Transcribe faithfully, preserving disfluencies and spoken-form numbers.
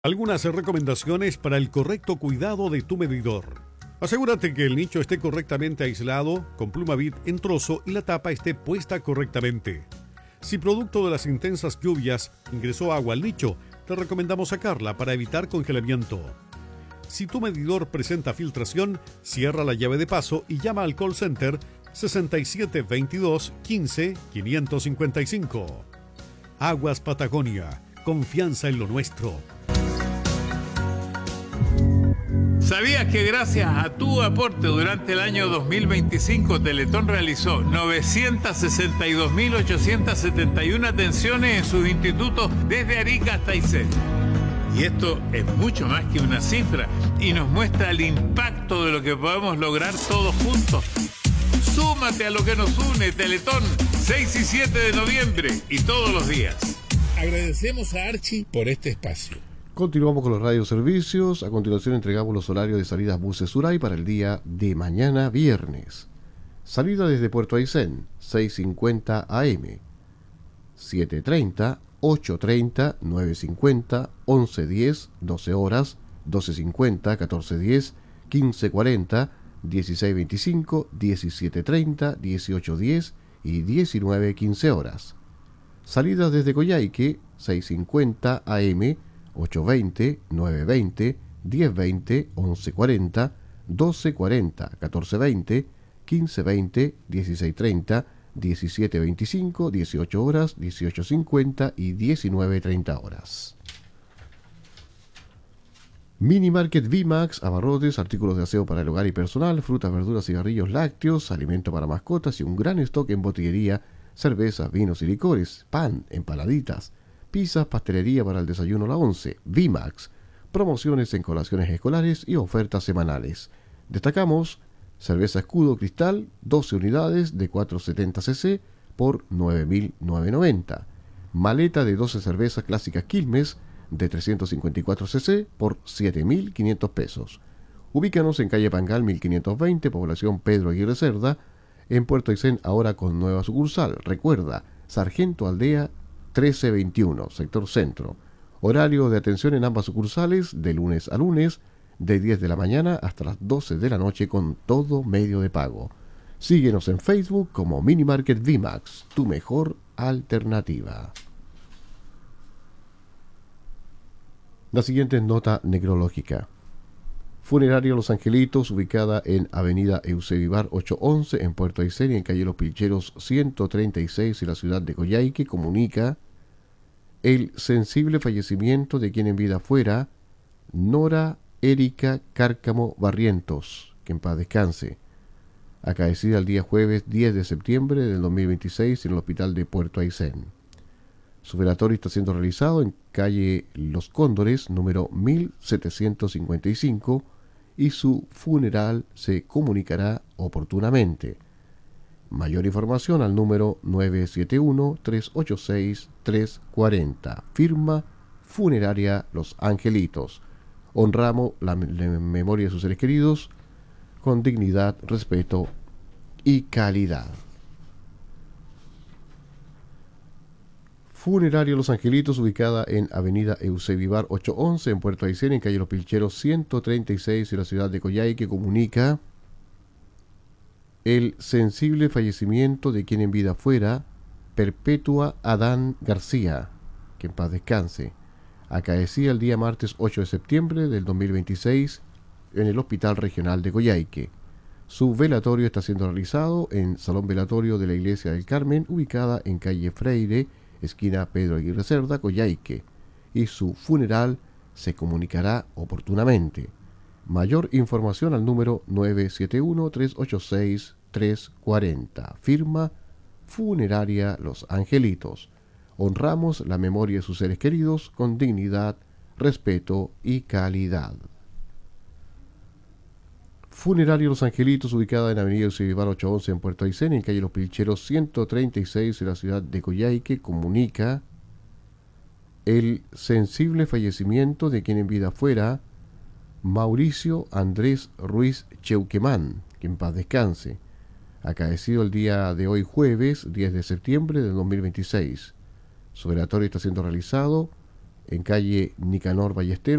Algunas recomendaciones para el correcto cuidado de tu medidor. Asegúrate que el nicho esté correctamente aislado, con Plumavit en trozo y la tapa esté puesta correctamente. Si producto de las intensas lluvias ingresó agua al nicho, te recomendamos sacarla para evitar congelamiento. Si tu medidor presenta filtración, cierra la llave de paso y llama al call center sesenta y siete veintidós quince quinientos cincuenta y cinco. Aguas Patagonia, confianza en lo nuestro. ¿Sabías que gracias a tu aporte durante el año dos mil veinticinco Teletón realizó novecientas sesenta y dos mil ochocientas setenta y una atenciones en sus institutos desde Arica hasta Aysén? Y esto es mucho más que una cifra y nos muestra el impacto de lo que podemos lograr todos juntos. Súmate a lo que nos une, Teletón, seis y siete de noviembre y todos los días. Agradecemos a Archie por este espacio. Continuamos con los radioservicios. A continuación entregamos los horarios de salidas buses Suray para el día de mañana viernes. Salida desde Puerto Aysén, seis cincuenta A M, siete treinta, ocho treinta, nueve cincuenta, once diez, doce horas, doce cincuenta, catorce diez, quince cuarenta, dieciséis veinticinco, diecisiete treinta, dieciocho diez y diecinueve quince horas. Salidas desde Coyhaique, seis cincuenta A M, ocho veinte, nueve veinte, diez veinte, once cuarenta, doce cuarenta, catorce veinte, quince veinte, dieciséis treinta, diecisiete veinticinco, dieciocho horas, dieciocho cincuenta y diecinueve treinta horas. Mini Market V-Max, abarrotes, artículos de aseo para el hogar y personal, frutas, verduras, cigarrillos, lácteos, alimento para mascotas y un gran stock en botillería, cervezas, vinos y licores, pan, empanaditas, pizzas, pastelería para el desayuno a la once, V-Max, promociones en colaciones escolares y ofertas semanales. Destacamos cerveza Escudo Cristal, doce unidades de cuatrocientos setenta centilitros por nueve mil novecientos noventa. Maleta de doce cervezas clásicas Quilmes de trescientos cincuenta y cuatro centilitros por siete mil quinientos pesos. Ubícanos en calle Pangal mil quinientos veinte, población Pedro Aguirre Cerda, en Puerto Aysén, ahora con nueva sucursal. Recuerda, Sargento Aldea trece veintiuno, sector centro. Horario de atención en ambas sucursales de lunes a lunes, de diez de la mañana hasta las doce de la noche con todo medio de pago. Síguenos en Facebook como Mini Market V-Max, tu mejor alternativa. La siguiente es nota necrológica. Funeraria Los Angelitos, ubicada en Avenida Eusebio ochocientos once en Puerto Aysén y en calle Los Pilcheros ciento treinta y seis en la ciudad de Coyhaique, comunica el sensible fallecimiento de quien en vida fuera Nora Erika Cárcamo Barrientos, que en paz descanse, acaecida el día jueves diez de septiembre del dos mil veintiséis en el hospital de Puerto Aysén. Su velatorio está siendo realizado en calle Los Cóndores, número mil setecientos cincuenta y cinco, y su funeral se comunicará oportunamente. Mayor información al número nueve siete uno, tres ocho seis, tres cuatro cero. Firma Funeraria Los Angelitos. Honramos la, la memoria de sus seres queridos con dignidad, respeto y calidad. Funeraria Los Angelitos, ubicada en Avenida Eusebio ochocientos once en Puerto Aysén, en calle Los Pilcheros ciento treinta y seis en la ciudad de Coyhaique, comunica el sensible fallecimiento de quien en vida fuera Perpetua Adán García, que en paz descanse, acaecía el día martes ocho de septiembre del dos mil veintiséis en el Hospital Regional de Coyhaique. Su velatorio está siendo realizado en Salón Velatorio de la Iglesia del Carmen, ubicada en calle Freire, esquina Pedro Aguirre Cerda, Coyhaique, y su funeral se comunicará oportunamente. Mayor información al número nueve siete uno, tres ocho seis, tres cuatro cero. Firma Funeraria Los Angelitos. Honramos la memoria de sus seres queridos con dignidad, respeto y calidad. Funeraria Los Angelitos, ubicada en Avenida Eusebio ochocientos once en Puerto Aysén, en calle Los Pilcheros ciento treinta y seis en la ciudad de Coyhaique, comunica el sensible fallecimiento de quien en vida fuera Mauricio Andrés Ruiz Cheuquemán, que en paz descanse, acaecido el día de hoy jueves diez de septiembre de dos mil veintiséis. Su velatorio está siendo realizado en calle Nicanor Ballesteros